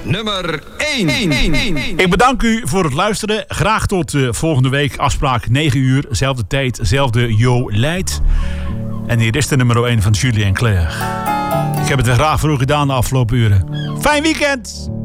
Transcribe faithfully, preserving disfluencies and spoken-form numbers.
nummer één. Ik bedank u voor het luisteren. Graag tot uh, volgende week. Afspraak negen uur. Zelfde tijd, zelfde Jo Leid. En hier is de nummer één van Julie en Claire. Ik heb het er graag voor u gedaan de afgelopen uren. Fijn weekend!